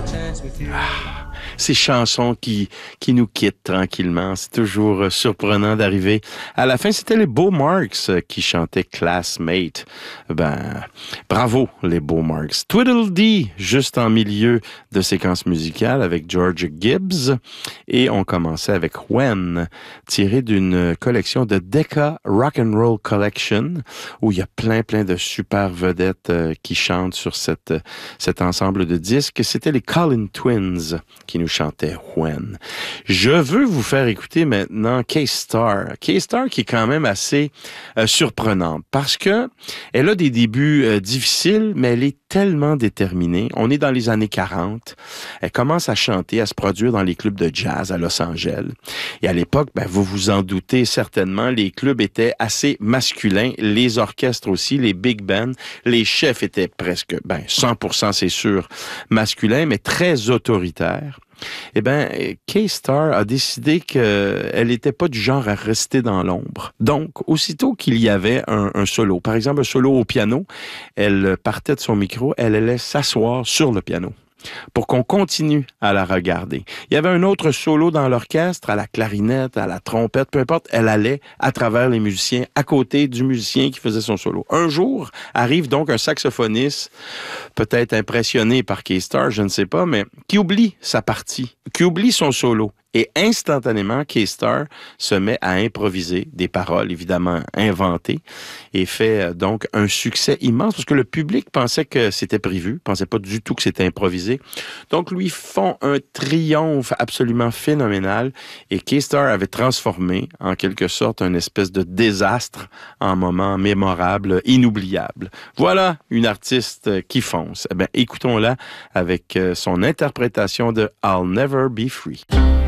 Ces chansons qui nous quittent tranquillement. C'est toujours surprenant d'arriver à la fin. C'était les Beau Marks qui chantaient Classmate. Bravo les Beau Marks. Tweedledee, juste en milieu de séquence musicale avec George Gibbs. Et on commençait avec When, tiré d'une collection de Decca Rock'n'Roll Collection, où il y a plein de super vedettes qui chantent sur cet ensemble de disques. C'était les Collin Twins qui nous chantait When. Je veux vous faire écouter maintenant K-Star. K-Star qui est quand même assez surprenante parce que elle a des débuts difficiles, mais elle est tellement déterminée. On est dans les années 40. Elle commence à chanter, à se produire dans les clubs de jazz à Los Angeles. Et à l'époque, vous vous en doutez certainement, les clubs étaient assez masculins, les orchestres aussi, les big bands, les chefs étaient presque, 100% c'est sûr, masculins, mais très autoritaires. K-Star a décidé qu'elle n'était pas du genre à rester dans l'ombre. Donc, aussitôt qu'il y avait un solo, par exemple un solo au piano, elle partait de son micro, elle allait s'asseoir sur le piano pour qu'on continue à la regarder. Il y avait un autre solo dans l'orchestre, à la clarinette, à la trompette, peu importe, elle allait à travers les musiciens, à côté du musicien qui faisait son solo. Un jour, arrive donc un saxophoniste, peut-être impressionné par K-Star, je ne sais pas, mais qui oublie sa partie, qui oublie son solo. Et instantanément, K-Star se met à improviser des paroles, évidemment inventées, et fait donc un succès immense, parce que le public pensait que c'était prévu, pensait pas du tout que c'était improvisé. Donc, lui font un triomphe absolument phénoménal, et K-Star avait transformé, en quelque sorte, un espèce de désastre en moment mémorable, inoubliable. Voilà une artiste qui fonce. Écoutons-la avec son interprétation de I'll Never Be Free.